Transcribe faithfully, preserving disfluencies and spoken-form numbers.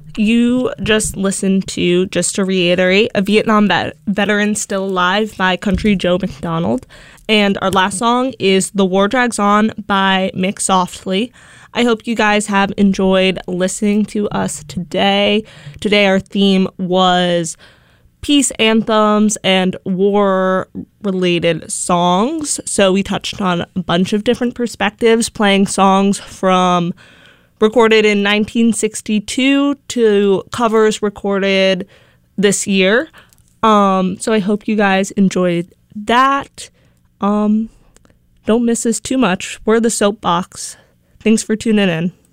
You just listened to, just to reiterate, A Vietnam Vet- Veteran Still Alive by Country Joe McDonald. And our last song is The War Drags On by Mick Softly. I hope you guys have enjoyed listening to us today. Today our theme was peace anthems and war-related songs. So we touched on a bunch of different perspectives, playing songs from recorded in nineteen sixty-two to covers recorded this year. Um, so I hope you guys enjoyed that. Um, don't miss us too much. We're the Soapbox. Thanks for tuning in.